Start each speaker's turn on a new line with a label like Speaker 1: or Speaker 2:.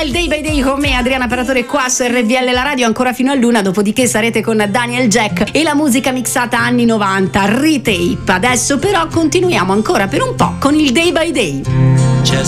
Speaker 1: il Day by Day con me, Adriana Paratore, qua su RVL La Radio, ancora fino all'una, dopodiché sarete con Daniel Jack e la musica mixata anni 90, retape. Adesso però continuiamo ancora per un po' con il Day by Day.